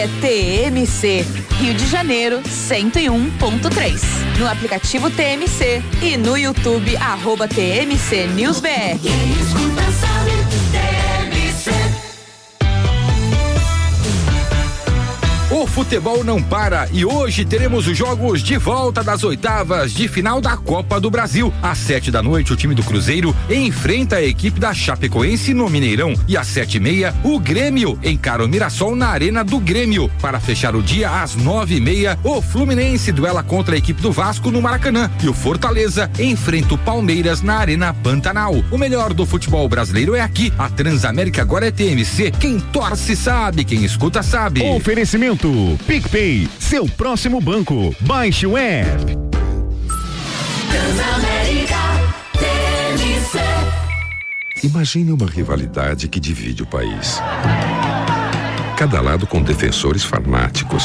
É TMC, Rio de Janeiro 101.3. No aplicativo TMC e no YouTube @TMC News BR. Quem escuta sabe, TMC. O futebol não para e hoje teremos os jogos de volta das oitavas de final da Copa do Brasil. Às 7h, o time do Cruzeiro enfrenta a equipe da Chapecoense no Mineirão e às 7h30 o Grêmio encara o Mirassol na Arena do Grêmio. Para fechar o dia, às 9h30, o Fluminense duela contra a equipe do Vasco no Maracanã e o Fortaleza enfrenta o Palmeiras na Arena Pantanal. O melhor do futebol brasileiro é aqui. A Transamérica agora é TMC. Quem torce sabe, quem escuta sabe. Oferecimento PicPay, seu próximo banco. Baixe o app. Transamérica, TMC. Imagine uma rivalidade que divide o país. Cada lado com defensores fanáticos.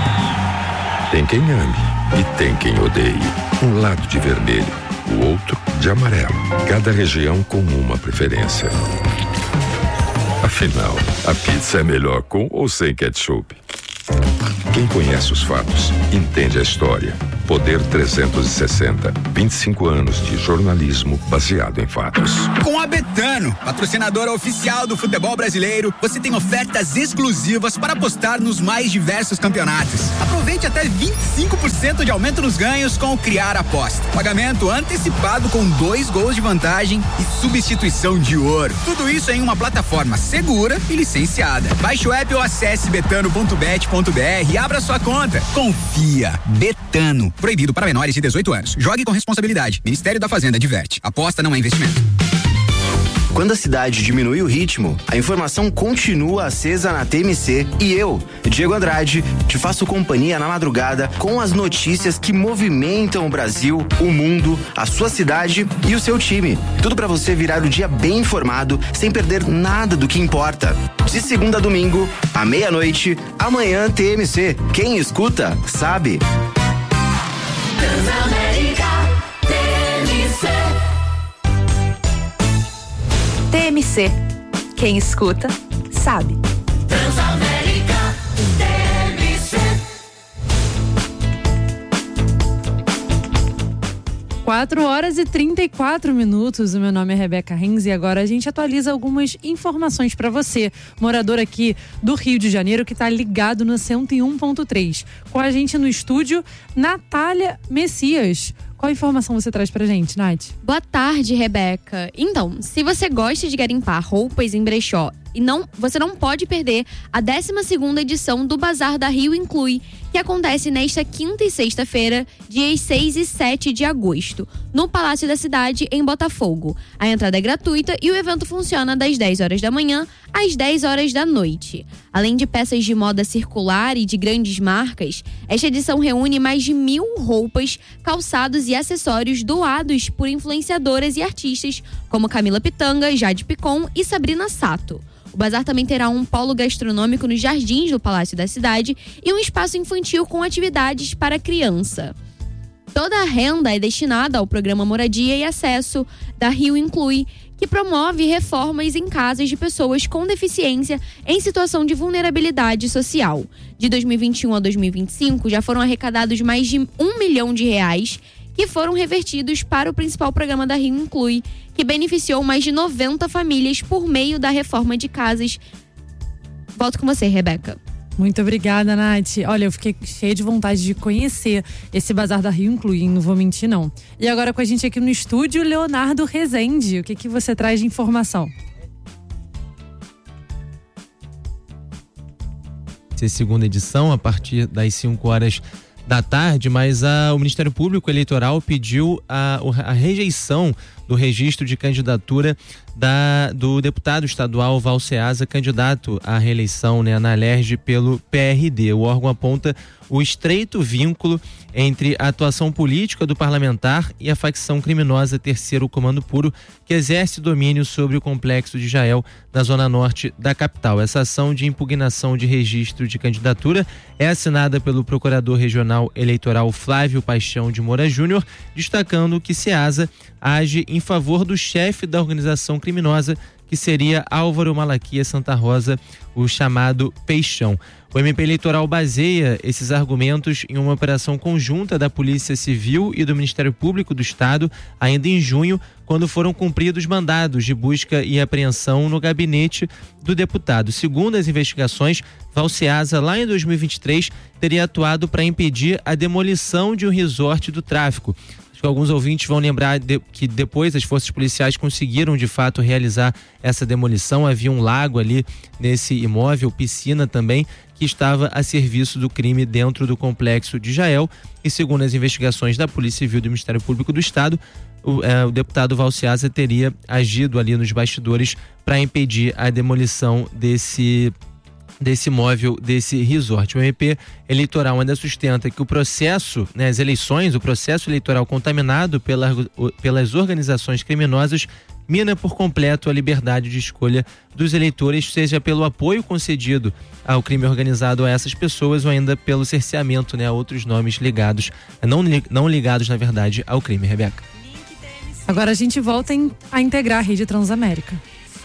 Tem quem ame e tem quem odeie. Um lado de vermelho, o outro de amarelo. Cada região com uma preferência. Afinal, a pizza é melhor com ou sem ketchup? Quem conhece os fatos, entende a história. Poder 360, 25 anos de jornalismo baseado em fatos. Com a Betano, patrocinadora oficial do futebol brasileiro, você tem ofertas exclusivas para apostar nos mais diversos campeonatos. Aproveite até 25% de aumento nos ganhos com o Criar Aposta. Pagamento antecipado com 2 gols de vantagem e substituição de ouro. Tudo isso em uma plataforma segura e licenciada. Baixe o app ou acesse betano.bet.br e abra sua conta. Confia. Betano. Proibido para menores de 18 anos. Jogue com responsabilidade. Ministério da Fazenda diverte. Aposta não é investimento. Quando a cidade diminui o ritmo, a informação continua acesa na TMC e eu, Diego Andrade, te faço companhia na madrugada com as notícias que movimentam o Brasil, o mundo, a sua cidade e o seu time. Tudo para você virar o dia bem informado, sem perder nada do que importa. De segunda a domingo, à meia-noite, amanhã TMC. Quem escuta, sabe. Transamérica, TMC. TMC, quem escuta sabe. Transamérica, TMC. 4h34. O meu nome é Rebeca Renz e agora a gente atualiza algumas informações para você, morador aqui do Rio de Janeiro que está ligado no 101.3. Com a gente no estúdio, Natália Messias. Qual informação você traz pra gente, Nath? Boa tarde, Rebeca. Então, se você gosta de garimpar roupas em brechó e você não pode perder a 12ª edição do Bazar da Rio Inclui, que acontece nesta quinta e sexta-feira, dias 6 e 7 de agosto, no Palácio da Cidade, em Botafogo. A entrada é gratuita e o evento funciona das 10 horas da manhã às 10 horas da noite. Além de peças de moda circular e de grandes marcas, esta edição reúne mais de 1.000 roupas, calçados e acessórios doados por influenciadoras e artistas como Camila Pitanga, Jade Picon e Sabrina Sato. O bazar também terá um polo gastronômico nos jardins do Palácio da Cidade e um espaço infantil com atividades para criança. Toda a renda é destinada ao programa Moradia e Acesso da Rio Inclui, que promove reformas em casas de pessoas com deficiência em situação de vulnerabilidade social. De 2021 a 2025, já foram arrecadados mais de R$1 milhão que foram revertidos para o principal programa da Rio Inclui, que beneficiou mais de 90 famílias por meio da reforma de casas. Volto com você, Rebeca. Muito obrigada, Nath. Olha, eu fiquei cheia de vontade de conhecer esse Bazar da Rio Inclui, não vou mentir não. E agora com a gente aqui no estúdio, Leonardo Rezende. O que você traz de informação? Segunda edição, a partir das 5 horas da tarde, mas o Ministério Público Eleitoral pediu a rejeição do registro de candidatura do deputado estadual Val Ceasa, candidato à reeleição, na Alerj pelo PRD. O órgão aponta o estreito vínculo entre a atuação política do parlamentar e a facção criminosa Terceiro Comando Puro, que exerce domínio sobre o complexo de Jael, na zona norte da capital. Essa ação de impugnação de registro de candidatura é assinada pelo procurador regional eleitoral Flávio Paixão de Moura Júnior, destacando que Ceasa age em favor do chefe da organização criminosa, que seria Álvaro Malaquias Santa Rosa, o chamado Peixão. O MP Eleitoral baseia esses argumentos em uma operação conjunta da Polícia Civil e do Ministério Público do Estado, ainda em junho, quando foram cumpridos mandados de busca e apreensão no gabinete do deputado. Segundo as investigações, Valceasa, lá em 2023, teria atuado para impedir a demolição de um resort do tráfico. Alguns ouvintes vão lembrar que depois as forças policiais conseguiram de fato realizar essa demolição. Havia um lago ali nesse imóvel, piscina também, que estava a serviço do crime dentro do complexo de Jael. E segundo as investigações da Polícia Civil e do Ministério Público do Estado, o deputado Valceasa teria agido ali nos bastidores para impedir a demolição desse imóvel, desse resort. O MP Eleitoral ainda sustenta que o processo, as eleições, o processo eleitoral contaminado pelas organizações criminosas mina por completo a liberdade de escolha dos eleitores, seja pelo apoio concedido ao crime organizado a essas pessoas ou ainda pelo cerceamento, a outros nomes ligados, não ligados, na verdade, ao crime. Rebeca. Agora a gente volta a integrar a Rede Transamérica.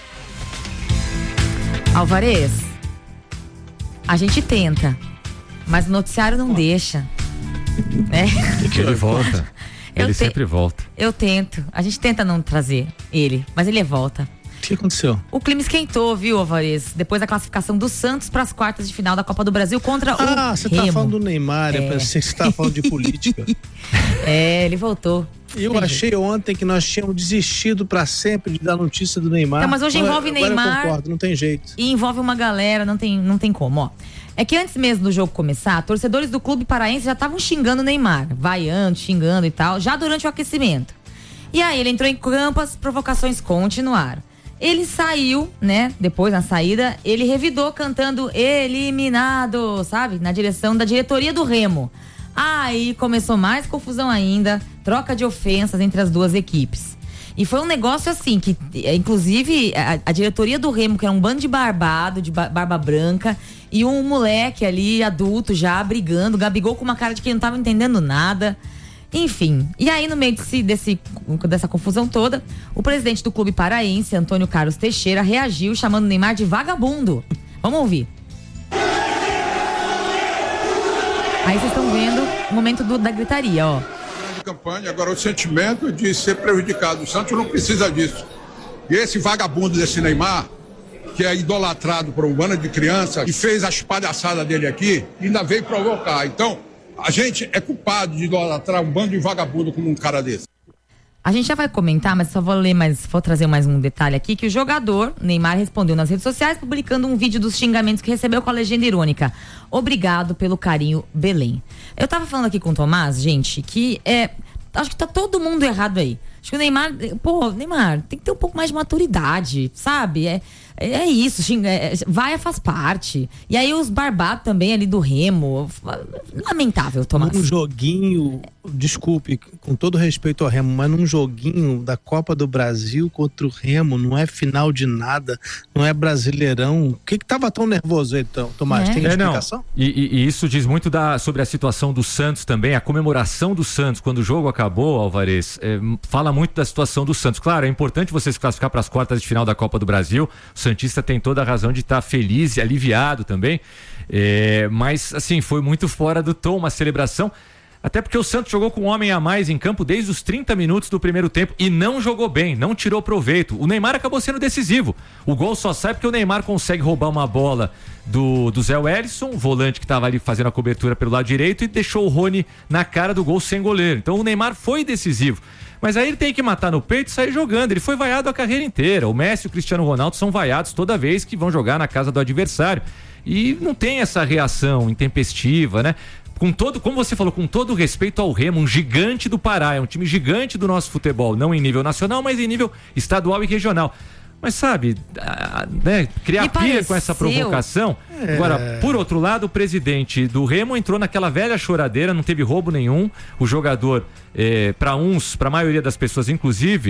Alvarez, a gente tenta, mas o noticiário não deixa. Ele volta. Ele sempre volta. Eu tento. A gente tenta não trazer ele, mas ele volta. O que aconteceu? O clima esquentou, viu, Alvarez? Depois da classificação do Santos para as quartas de final da Copa do Brasil contra o Remo. Você tá falando do Neymar, eu pensei que você tava falando de política. Ele voltou. Eu achei ontem que nós tínhamos desistido para sempre de dar notícia do Neymar. Então, mas hoje envolve Neymar. Eu concordo, não tem jeito. E envolve uma galera, não tem como, ó. É que antes mesmo do jogo começar, torcedores do clube paraense já estavam xingando o Neymar, vaiando, xingando e tal, já durante o aquecimento. E aí ele entrou em campo, as provocações continuaram. Ele saiu, depois na saída, ele revidou cantando eliminado, sabe? Na direção da diretoria do Remo. Aí começou mais confusão ainda, troca de ofensas entre as duas equipes. E foi um negócio assim, que inclusive a diretoria do Remo, que era um bando de barbado, de barba branca, e um moleque ali, adulto já, brigando, Gabigol com uma cara de que não tava entendendo nada. Enfim, e aí no meio dessa confusão toda, o presidente do clube paraense, Antônio Carlos Teixeira, reagiu chamando o Neymar de vagabundo. Vamos ouvir. Aí vocês estão vendo o momento da gritaria, ó. Campanha, agora o sentimento de ser prejudicado. O Santos não precisa disso. E esse vagabundo desse Neymar, que é idolatrado por um bando de crianças e fez as palhaçadas dele aqui, ainda veio provocar. Então, a gente é culpado de idolatrar um bando de vagabundo como um cara desse. A gente já vai comentar, mas só vou trazer mais um detalhe aqui, que o jogador, Neymar, respondeu nas redes sociais, publicando um vídeo dos xingamentos que recebeu com a legenda irônica: obrigado pelo carinho, Belém. Eu tava falando aqui com o Tomás, gente, que acho que tá todo mundo errado aí. Acho que o Neymar, Neymar, tem que ter um pouco mais de maturidade, sabe? É isso, vaia faz parte. E aí os barbados também ali do Remo, lamentável, Tomás. Num joguinho, desculpe, com todo respeito ao Remo, mas num joguinho da Copa do Brasil contra o Remo, não é final de nada, não é Brasileirão. O que tava tão nervoso aí, então, Tomás? Tem explicação? E isso diz muito sobre a situação do Santos também, a comemoração do Santos quando o jogo acabou, Alvarez, fala muito da situação do Santos. Claro, é importante você se classificar para as quartas de final da Copa do Brasil. O santista tem toda a razão de estar feliz e aliviado também, mas assim, foi muito fora do tom uma celebração, até porque o Santos jogou com um homem a mais em campo desde os 30 minutos do primeiro tempo e não jogou bem, não tirou proveito. O Neymar acabou sendo decisivo. O gol só sai porque o Neymar consegue roubar uma bola do Zé Wellison, o volante que estava ali fazendo a cobertura pelo lado direito, e deixou o Rony na cara do gol sem goleiro. Então o Neymar foi decisivo. Mas aí ele tem que matar no peito e sair jogando. Ele foi vaiado a carreira inteira. O Messi e o Cristiano Ronaldo são vaiados toda vez que vão jogar na casa do adversário. E não tem essa reação intempestiva, né? Como você falou, com todo respeito ao Remo, um gigante do Pará, é um time gigante do nosso futebol, não em nível nacional, mas em nível estadual e regional. Mas sabe, criar pia com essa provocação. Agora, por outro lado, o presidente do Remo entrou naquela velha choradeira, não teve roubo nenhum. O jogador, para a maioria das pessoas, inclusive,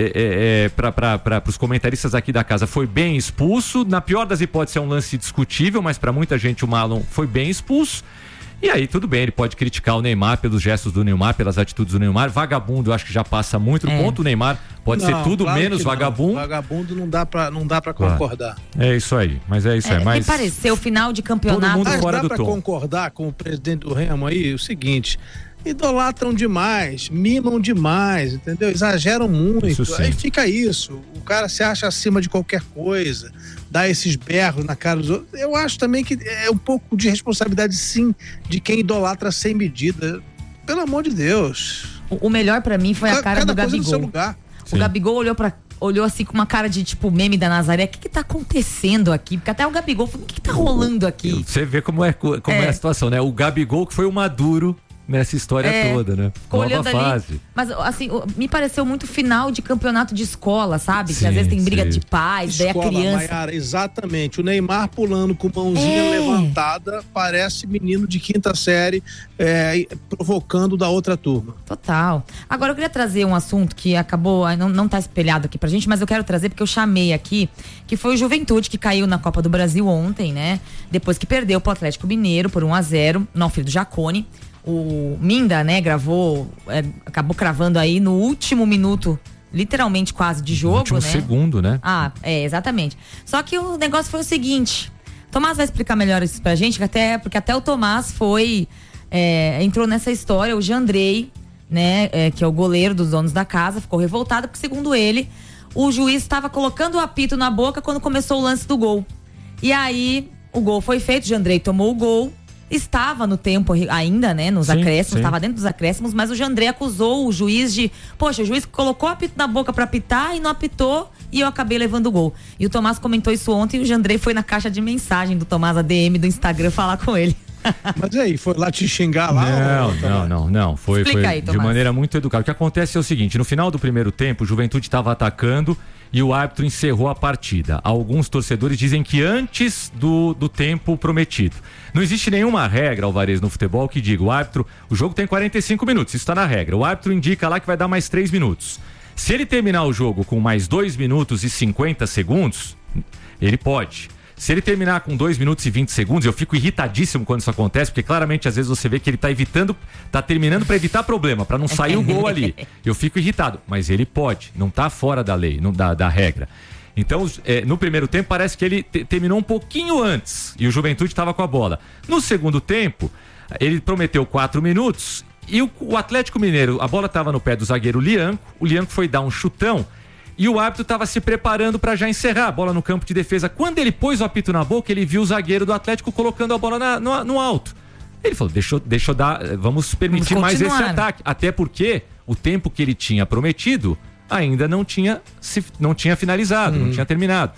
para os comentaristas aqui da casa, foi bem expulso. Na pior das hipóteses, é um lance discutível, mas para muita gente o Marlon foi bem expulso. E aí, tudo bem, ele pode criticar o Neymar pelos gestos do Neymar, pelas atitudes do Neymar. Vagabundo, eu acho que já passa muito do ponto. O Neymar pode ser tudo claro menos vagabundo. Vagabundo não dá pra concordar. É isso aí, mas é isso aí. Mas Me pareceu o final de campeonato. Todo mundo Mas fora dá do pra tom. concordar com o presidente do Remo aí, o seguinte: idolatram demais, mimam demais, entendeu? Exageram muito. Isso sim. Aí fica isso. O cara se acha acima de qualquer coisa, dá esses berros na cara dos outros. Eu acho também que é um pouco de responsabilidade, sim, de quem idolatra sem medida. Pelo amor de Deus. O melhor pra mim foi a cara do Cada coisa no seu Gabigol. lugar. O Gabigol olhou assim com uma cara de tipo meme da Nazaré. O que tá acontecendo aqui? Porque até o Gabigol falou: o que tá rolando aqui? Você vê como é a situação, né? O Gabigol que foi o Maduro nessa história toda, né? Ficou Nova olhando fase. ali. Mas assim, me pareceu muito final de campeonato de escola, sabe? Que Sim, às vezes tem briga sim. de pais, daí a Escola, criança. Maiara, exatamente. O Neymar pulando com mãozinha levantada, parece menino de quinta série, provocando da outra turma. Total. Agora eu queria trazer um assunto que acabou, não tá espelhado aqui pra gente, mas eu quero trazer porque eu chamei aqui, que foi o Juventude, que caiu na Copa do Brasil ontem, né? Depois que perdeu pro Atlético Mineiro por 1-0, no Alfredo Jaconi. O Minda, né, acabou cravando aí no último minuto, literalmente quase de jogo, último né? segundo, né? Exatamente. Só que o negócio foi o seguinte: Tomás vai explicar melhor isso pra gente, porque até o Tomás entrou nessa história, o Jandrei, né, que é o goleiro dos donos da casa, ficou revoltado porque, segundo ele, o juiz estava colocando o apito na boca quando começou o lance do gol. E aí, o gol foi feito, o Jandrei tomou o gol, estava no tempo ainda, né, nos acréscimos, estava dentro dos acréscimos, mas o Jandrei acusou o juiz de, poxa, o juiz colocou o apito na boca pra apitar e não apitou e eu acabei levando o gol. E o Tomás comentou isso ontem e o Jandrei foi na caixa de mensagem do Tomás ADM do Instagram falar com ele. Mas aí, foi lá te xingar lá? Não. Foi aí, de maneira muito educada. O que acontece é o seguinte: no final do primeiro tempo, o Juventude estava atacando e o árbitro encerrou a partida. Alguns torcedores dizem que antes do tempo prometido. Não existe nenhuma regra, Alvarez, no futebol que diga: o jogo tem 45 minutos, isso está na regra. O árbitro indica lá que vai dar mais 3 minutos. Se ele terminar o jogo com mais 2 minutos e 50 segundos, ele pode. Se ele terminar com 2 minutos e 20 segundos, eu fico irritadíssimo quando isso acontece, porque claramente às vezes você vê que ele tá terminando para evitar problema, para não sair o gol ali. Eu fico irritado, mas ele pode, não tá fora da lei, não da regra. Então, no primeiro tempo parece que ele terminou um pouquinho antes e o Juventude estava com a bola. No segundo tempo, ele prometeu 4 minutos e o Atlético Mineiro, a bola estava no pé do zagueiro Lianco, o Lianco foi dar um chutão. E o árbitro estava se preparando para já encerrar a bola no campo de defesa. Quando ele pôs o apito na boca, ele viu o zagueiro do Atlético colocando a bola no alto. Ele falou: deixa eu dar, vamos permitir mais esse ataque. Até porque o tempo que ele tinha prometido ainda não tinha finalizado, não tinha terminado.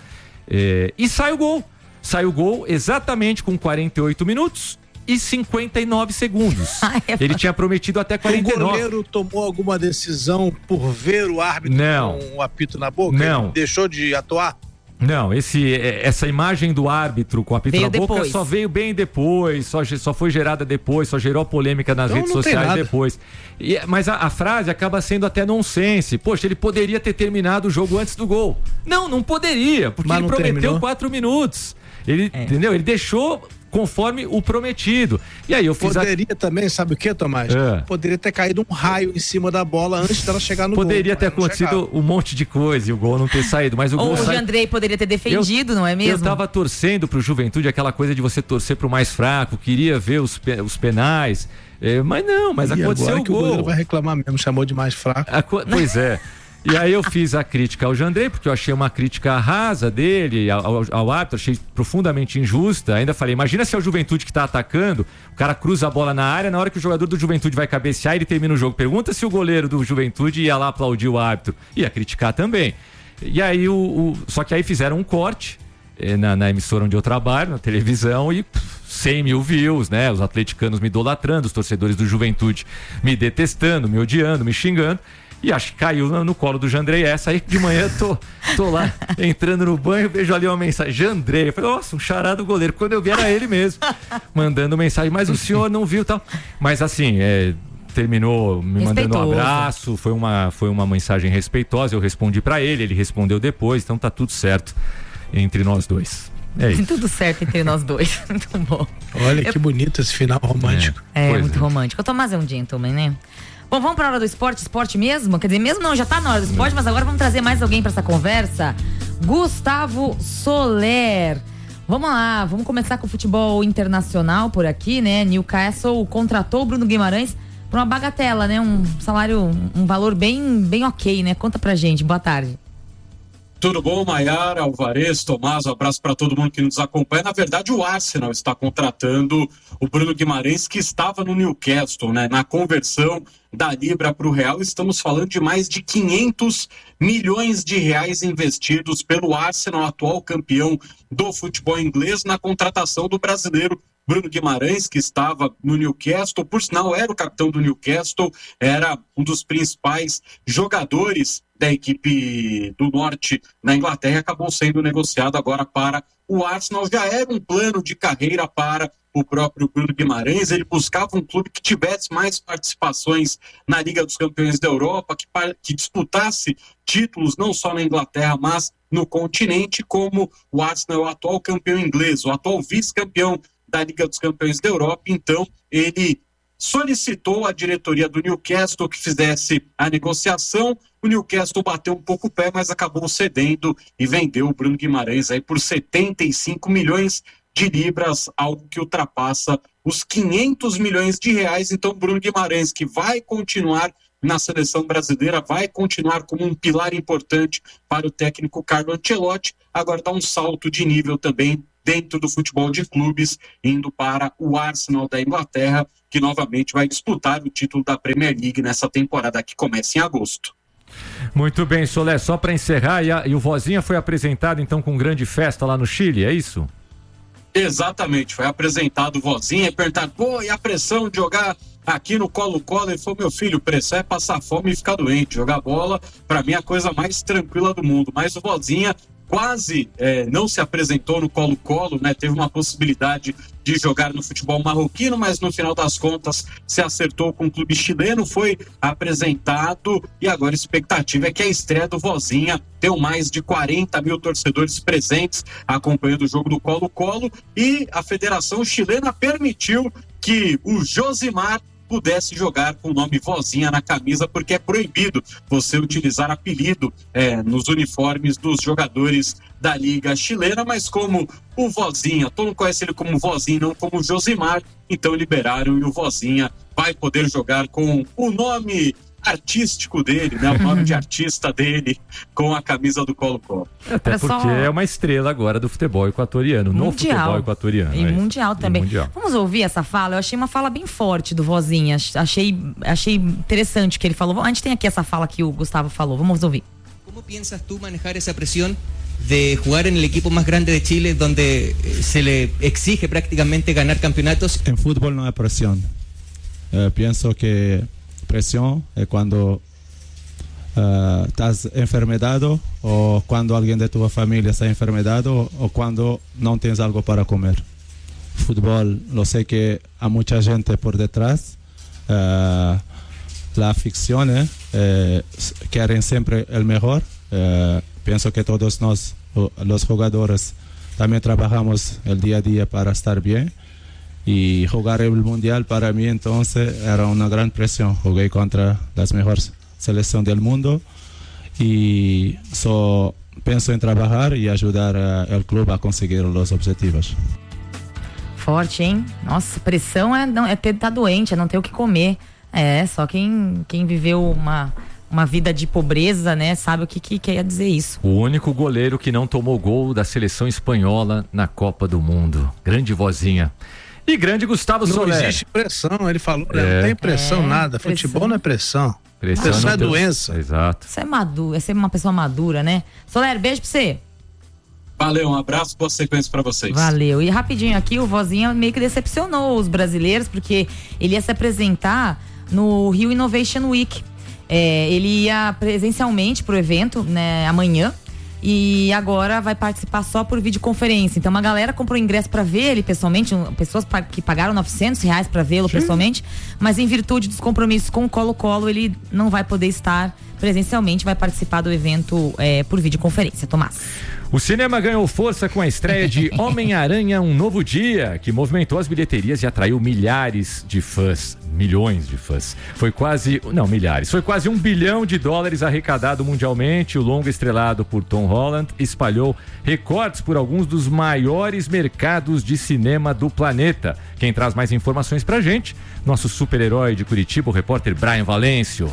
E sai o gol. Sai o gol exatamente com 48 minutos e 59 segundos. Ele tinha prometido até 49. O goleiro tomou alguma decisão por ver o árbitro com o apito na boca? Não. Ele deixou de atuar? Não, essa imagem do árbitro com o apito na boca depois. só veio bem depois, só foi gerada depois, só gerou polêmica nas redes sociais depois. Mas a frase acaba sendo até nonsense. Poxa, ele poderia ter terminado o jogo antes do gol. Não poderia, porque ele prometeu 4 minutos. Entendeu? Ele deixou conforme o prometido. E aí eu fiz Poderia também, sabe o que, Tomás? Poderia ter caído um raio em cima da bola antes dela chegar no gol. Poderia ter acontecido um monte de coisa e o gol não ter saído, mas o gol Ou o Jandrei poderia ter defendido, não é mesmo? Eu tava torcendo pro Juventude, aquela coisa de você torcer pro mais fraco, queria ver os penais, mas aconteceu agora o que gol. O goleiro vai reclamar mesmo, chamou de mais fraco. Pois é. E aí eu fiz a crítica ao Jandrei, porque eu achei uma crítica rasa dele ao árbitro, achei profundamente injusta. Ainda falei: imagina se é o Juventude que tá atacando, o cara cruza a bola na área, na hora que o jogador do Juventude vai cabecear, ele termina o jogo. Pergunta se o goleiro do Juventude ia lá aplaudir o árbitro. Ia criticar também. E aí, só que aí fizeram um corte na emissora onde eu trabalho, na televisão, e 100 mil views, né? Os atleticanos me idolatrando, os torcedores do Juventude me detestando, me odiando, me xingando. E acho que caiu no colo do Jandrei essa. Aí de manhã tô lá entrando no banho, vejo ali uma mensagem: Jandrei. Eu falei: nossa, um chará do goleiro. Quando eu vi era ele mesmo, mandando mensagem: mas o senhor não viu tal. Mas assim, terminou me mandando um abraço, foi uma mensagem respeitosa, eu respondi pra ele respondeu depois, então tá tudo certo entre nós dois. É isso. Tudo certo entre nós dois. Muito bom. Olha que bonito esse final romântico. Muito romântico. O Tomás é um gentleman, né? Bom, vamos pra hora do esporte mesmo? Quer dizer, mesmo não, já tá na hora do esporte, mas agora vamos trazer mais alguém pra essa conversa. Gustavo Soler. Vamos lá, vamos começar com o futebol internacional por aqui, né? Newcastle contratou o Bruno Guimarães por uma bagatela, né? Um salário, um valor bem ok, né? Conta pra gente, boa tarde. Tudo bom, Maiara, Alvarez, Tomás, um abraço para todo mundo que nos acompanha. Na verdade, o Arsenal está contratando o Bruno Guimarães, que estava no Newcastle, né? Na conversão da Libra para o Real, estamos falando de mais de 500 milhões de reais investidos pelo Arsenal, atual campeão do futebol inglês, na contratação do brasileiro Bruno Guimarães, que estava no Newcastle, por sinal era o capitão do Newcastle, era um dos principais jogadores da equipe do norte na Inglaterra, acabou sendo negociado agora para o Arsenal. Já era um plano de carreira para o próprio Bruno Guimarães, ele buscava um clube que tivesse mais participações na Liga dos Campeões da Europa, que disputasse títulos não só na Inglaterra, mas no continente, como o Arsenal é o atual campeão inglês, o atual vice-campeão da Liga dos Campeões da Europa. Então ele solicitou à diretoria do Newcastle que fizesse a negociação. O Newcastle bateu um pouco o pé, mas acabou cedendo e vendeu o Bruno Guimarães aí por 75 milhões de libras, algo que ultrapassa os 500 milhões de reais. Então Bruno Guimarães, que vai continuar na seleção brasileira, vai continuar como um pilar importante para o técnico Carlo Ancelotti, agora dá um salto de nível também dentro do futebol de clubes, indo para o Arsenal da Inglaterra, que novamente vai disputar o título da Premier League nessa temporada que começa em agosto. Muito bem, Solé, só para encerrar, e o Vozinha foi apresentado então com grande festa lá no Chile, é isso? Exatamente, foi apresentado o Vozinha e perguntaram, e a pressão de jogar aqui no Colo-Colo? Ele falou, meu filho, pressão é passar fome e ficar doente, jogar bola, para mim é a coisa mais tranquila do mundo. Mas o Vozinha quase não se apresentou no Colo-Colo, né? Teve uma possibilidade de jogar no futebol marroquino, mas no final das contas se acertou com o clube chileno, foi apresentado e agora a expectativa é que a estreia do Vozinha deu mais de 40 mil torcedores presentes acompanhando o jogo do Colo-Colo, e a Federação Chilena permitiu que o Josimar pudesse jogar com o nome Vozinha na camisa, porque é proibido você utilizar apelido nos uniformes dos jogadores da Liga Chilena, mas como o Vozinha, todo mundo conhece ele como Vozinha, não como Josimar, então liberaram e o Vozinha vai poder jogar com o nome artístico dele, né? O nome de artista dele com a camisa do Colo-Colo. Até porque é uma estrela agora do futebol equatoriano, no futebol equatoriano. E mundial também. Mundial. Vamos ouvir essa fala? Eu achei uma fala bem forte do Vozinha, achei interessante o que ele falou. A gente tem aqui essa fala que o Gustavo falou, vamos ouvir. Como piensas tú manejar esa presión de jugar en el equipo más grande de Chile, donde se le exige prácticamente ganar campeonatos? En fútbol no hay presión. Pienso que presión es cuando estás enfermedado, o cuando alguien de tu familia está enfermedado, o cuando no tienes algo para comer. Fútbol, lo sé que hay mucha gente por detrás. La afición quieren siempre el mejor. Pienso que todos los jugadores también trabajamos el día a día para estar bien. Y jugar el mundial para mí entonces era una gran presión. Jugué contra las mejores selecciones del mundo y pienso en trabajar y ayudar al club a conseguir los objetivos. Forte, hein? Nossa, pressão tá doente, é não ter o que comer. Só quem viveu uma vida de pobreza, né, sabe o que quer dizer isso. O único goleiro que não tomou gol da seleção espanhola na Copa do Mundo. Grande Vozinha. E grande Gustavo Soler. Não existe pressão, ele falou, não tem pressão nada, futebol não é pressão. Pressão é doença. Exato. Isso é maduro, é ser uma pessoa madura, né? Soler, beijo pra você. Valeu, um abraço, boa sequência pra vocês. Valeu, e rapidinho aqui, o Vozinha meio que decepcionou os brasileiros, porque ele ia se apresentar no Rio Innovation Week. Ele ia presencialmente pro evento, né, amanhã, e agora vai participar só por videoconferência. Então uma galera comprou ingresso para ver ele pessoalmente, pessoas que pagaram R$900 para vê-lo pessoalmente, mas em virtude dos compromissos com o Colo-Colo ele não vai poder estar presencialmente, vai participar do evento por videoconferência. Tomás. O cinema ganhou força com a estreia de Homem-Aranha Um Novo Dia, que movimentou as bilheterias e atraiu milhares de fãs. Milhões de fãs. Foi quase $1 bilhão arrecadado mundialmente. O longa estrelado por Tom Holland espalhou recordes por alguns dos maiores mercados de cinema do planeta. Quem traz mais informações pra gente? Nosso super-herói de Curitiba, o repórter Brian Valêncio.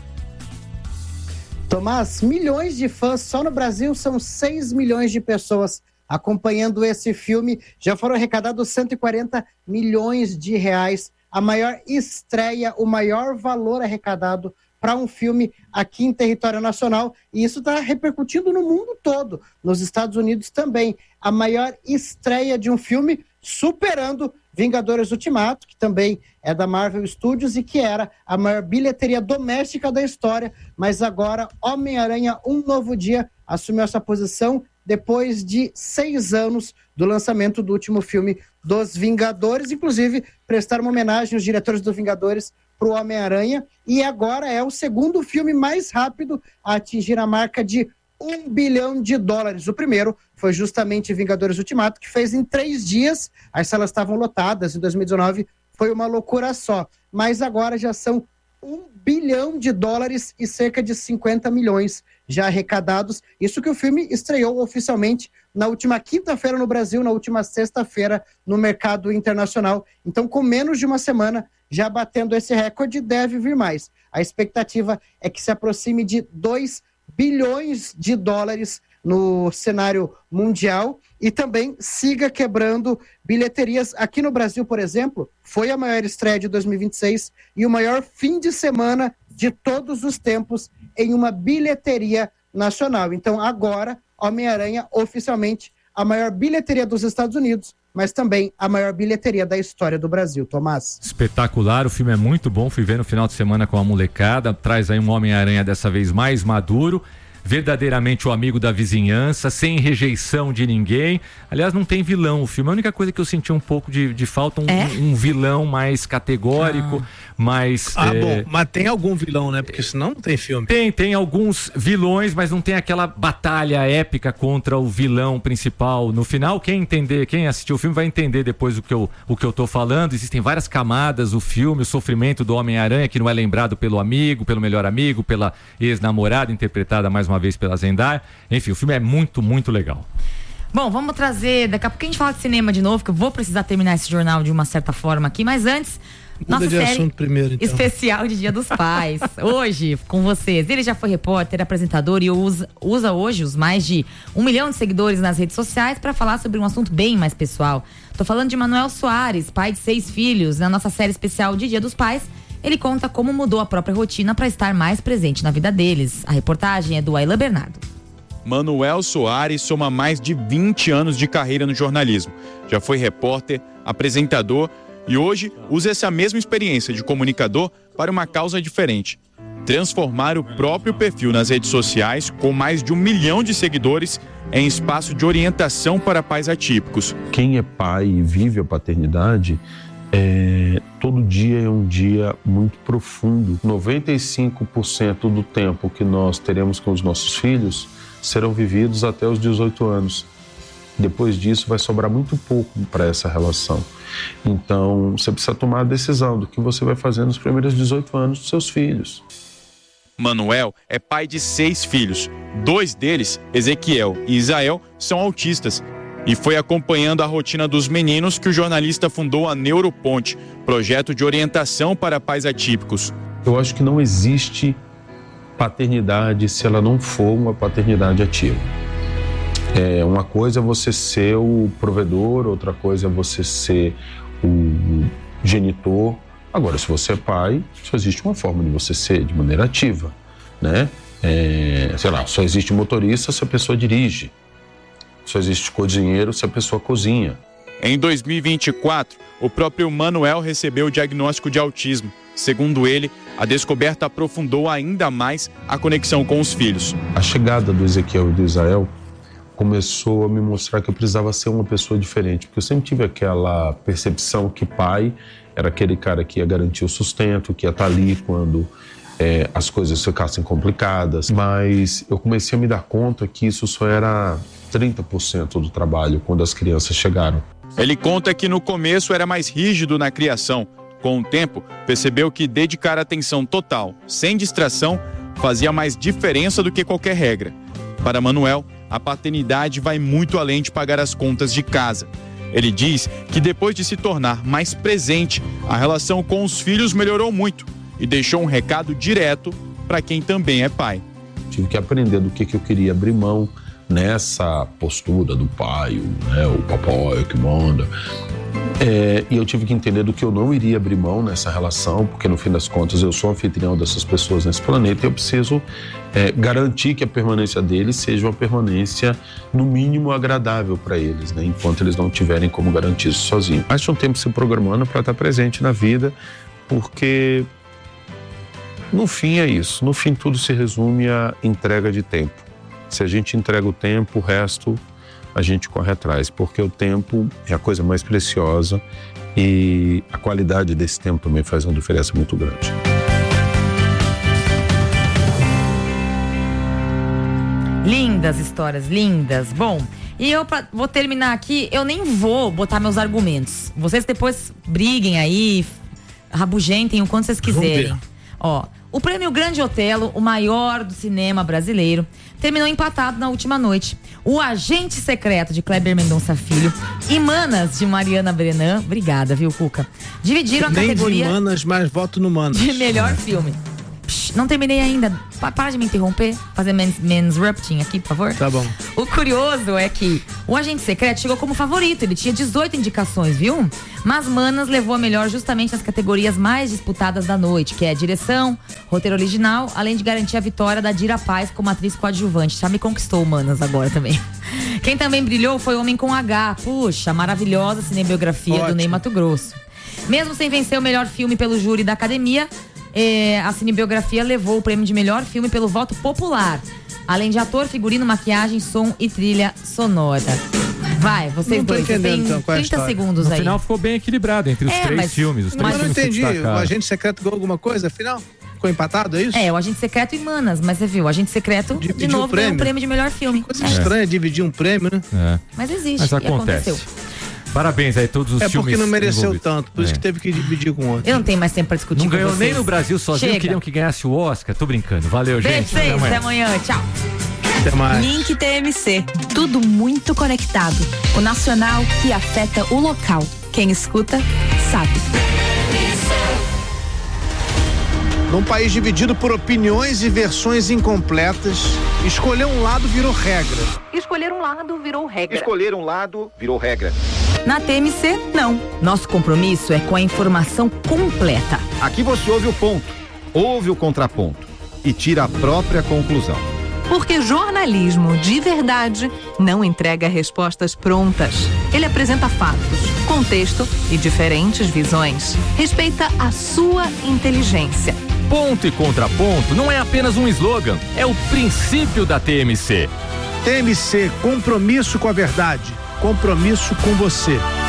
Tomás, milhões de fãs, só no Brasil são 6 milhões de pessoas acompanhando esse filme. Já foram arrecadados 140 milhões de reais. A maior estreia, o maior valor arrecadado para um filme aqui em território nacional. E isso está repercutindo no mundo todo, nos Estados Unidos também. A maior estreia de um filme, superando Vingadores Ultimato, que também é da Marvel Studios e que era a maior bilheteria doméstica da história, mas agora Homem-Aranha Um Novo Dia assumiu essa posição depois de 6 anos do lançamento do último filme dos Vingadores, inclusive prestaram uma homenagem aos diretores dos Vingadores para o Homem-Aranha, e agora é o segundo filme mais rápido a atingir a marca de $1 bilhão. O primeiro foi justamente Vingadores Ultimato, que fez em 3 dias. As salas estavam lotadas, em 2019 foi uma loucura só. Mas agora já são $1 bilhão e cerca de 50 milhões já arrecadados. Isso que o filme estreou oficialmente na última quinta-feira no Brasil, na última sexta-feira no mercado internacional. Então, com menos de uma semana, já batendo esse recorde, deve vir mais. A expectativa é que se aproxime de $2 bilhões no cenário mundial e também siga quebrando bilheterias. Aqui no Brasil, por exemplo, foi a maior estreia de 2026 e o maior fim de semana de todos os tempos em uma bilheteria nacional. Então agora, Homem-Aranha oficialmente a maior bilheteria dos Estados Unidos, mas também a maior bilheteria da história do Brasil. Tomás. Espetacular, o filme é muito bom, fui ver no final de semana com a molecada, traz aí um Homem-Aranha dessa vez mais maduro, verdadeiramente o amigo da vizinhança, sem rejeição de ninguém. Aliás, não tem vilão o filme. A única coisa que eu senti um pouco de falta, um vilão mais categórico, mais... bom, mas tem algum vilão, né? Porque senão não tem filme. Tem alguns vilões, mas não tem aquela batalha épica contra o vilão principal. No final, quem assistiu o filme vai entender depois o que eu tô falando. Existem várias camadas, o filme, o sofrimento do Homem-Aranha, que não é lembrado pelo amigo, pelo melhor amigo, pela ex-namorada, interpretada mais uma vez pela Zendaya. Enfim, o filme é muito, muito legal. Bom, vamos trazer, daqui a pouco a gente fala de cinema de novo, que eu vou precisar terminar esse jornal de uma certa forma aqui, mas antes, nossa série primeiro, então. Especial de Dia dos Pais, hoje com vocês. Ele já foi repórter, apresentador e usa hoje os mais de 1 milhão de seguidores nas redes sociais para falar sobre um assunto bem mais pessoal. Tô falando de Manuel Soares, pai de 6 filhos. Na nossa série especial de Dia dos Pais, ele conta como mudou a própria rotina para estar mais presente na vida deles. A reportagem é do Aylan Bernardo. Manuel Soares soma mais de 20 anos de carreira no jornalismo. Já foi repórter, apresentador e hoje usa essa mesma experiência de comunicador para uma causa diferente: transformar o próprio perfil nas redes sociais, com mais de 1 milhão de seguidores, em espaço de orientação para pais atípicos. Quem é pai e vive a paternidade, todo dia é um dia muito profundo. 95% do tempo que nós teremos com os nossos filhos serão vividos até os 18 anos. Depois disso vai sobrar muito pouco para essa relação. Então você precisa tomar a decisão do que você vai fazer nos primeiros 18 anos dos seus filhos. Manuel é pai de 6 filhos. 2 deles, Ezequiel e Isael, são autistas. E foi acompanhando a rotina dos meninos que o jornalista fundou a Neuroponte, projeto de orientação para pais atípicos. Eu acho que não existe paternidade se ela não for uma paternidade ativa. Uma coisa é você ser o provedor, outra coisa é você ser o genitor. Agora, se você é pai, só existe uma forma de você ser de maneira ativa, né? Só existe motorista se a pessoa dirige. Só existe cozinheiro se a pessoa cozinha. Em 2024, o próprio Manuel recebeu o diagnóstico de autismo. Segundo ele, a descoberta aprofundou ainda mais a conexão com os filhos. A chegada do Ezequiel e do Isael começou a me mostrar que eu precisava ser uma pessoa diferente, porque eu sempre tive aquela percepção que pai era aquele cara que ia garantir o sustento, que ia estar ali quando as coisas ficassem complicadas, mas eu comecei a me dar conta que isso só era 30% do trabalho quando as crianças chegaram. Ele conta que no começo era mais rígido na criação. Com o tempo, percebeu que dedicar atenção total, sem distração, fazia mais diferença do que qualquer regra. Para Manuel, a paternidade vai muito além de pagar as contas de casa. Ele diz que depois de se tornar mais presente, a relação com os filhos melhorou muito e deixou um recado direto para quem também é pai. Tive que aprender do que eu queria abrir mão nessa postura do pai, o papai que manda. E eu tive que entender do que eu não iria abrir mão nessa relação, porque no fim das contas eu sou anfitrião dessas pessoas nesse planeta e eu preciso garantir que a permanência deles seja uma permanência no mínimo agradável para eles, né? Enquanto eles não tiverem como garantir isso sozinhos. Mas de um tempo se programando para estar presente na vida, porque no fim é isso, no fim tudo se resume à entrega de tempo. Se a gente entrega o tempo, o resto a gente corre atrás, porque o tempo é a coisa mais preciosa e a qualidade desse tempo também faz uma diferença muito grande. Lindas histórias, lindas. Bom, e eu vou terminar aqui, eu nem vou botar meus argumentos. Vocês depois briguem aí, rabugentem o quanto vocês quiserem. Ó, o prêmio Grande Otelo, o maior do cinema brasileiro, terminou empatado na última noite. O Agente Secreto, de Kleber Mendonça Filho, e Manas, de Mariana Brenan, obrigada, viu, Cuca? Dividiram a categoria... Nem de Manas, mas voto no Manas. De melhor filme. Não terminei ainda. Para de me interromper. Fazer mansrupting aqui, por favor. Tá bom. O curioso é que o Agente Secreto chegou como favorito. Ele tinha 18 indicações, viu? Mas Manas levou a melhor justamente nas categorias mais disputadas da noite, que é direção, roteiro original, além de garantir a vitória da Dira Paz como atriz coadjuvante. Já me conquistou o Manas agora também. Quem também brilhou foi Homem com H. Puxa, maravilhosa cinebiografia do Ney Matogrosso. Mesmo sem vencer o melhor filme pelo júri da Academia, a cinebiografia levou o prêmio de melhor filme pelo voto popular, além de ator, figurino, maquiagem, som e trilha sonora. Vai, vocês dois, tem então, 30 segundos no aí. No final ficou bem equilibrado entre os três filmes. Os três mas eu não filmes entendi, o Agente Secreto ganhou alguma coisa, afinal? Ficou empatado, é isso? O Agente Secreto e Manas, mas você viu, o Agente Secreto de novo ganhou o prêmio de melhor filme. Coisa estranha dividir um prêmio, né? Mas existe, mas acontece. Parabéns aí todos os filmes. É porque não mereceu envolvidos. tanto, por isso que teve que dividir com outro. Eu não tenho mais tempo pra discutir Não com ganhou vocês. nem no Brasil sozinho, Chega. queriam que ganhasse o Oscar. Tô brincando. Valeu, gente. Beijo, até amanhã. Tchau. Até mais. Link TMC. Tudo muito conectado. O nacional que afeta o local. Quem escuta, sabe. Num país dividido por opiniões e versões incompletas, escolher um lado virou regra. Escolher um lado virou regra. Escolher um lado virou regra. Na TMC, não. Nosso compromisso é com a informação completa. Aqui você ouve o ponto, ouve o contraponto e tira a própria conclusão. Porque jornalismo de verdade não entrega respostas prontas. Ele apresenta fatos, contexto e diferentes visões. Respeita a sua inteligência. Ponto e contraponto não é apenas um slogan, é o princípio da TMC. TMC, compromisso com a verdade, compromisso com você.